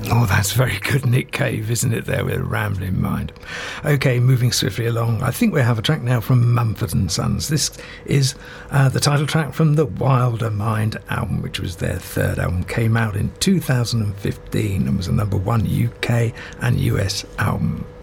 Oh, that's very good, Nick Cave, isn't it, there with a Rambling Mind. OK, moving swiftly along, I think we have a track now from Mumford & Sons. This is the title track from the Wilder Mind album, which was their third album, came out in 2015 and was a #1 UK and US album.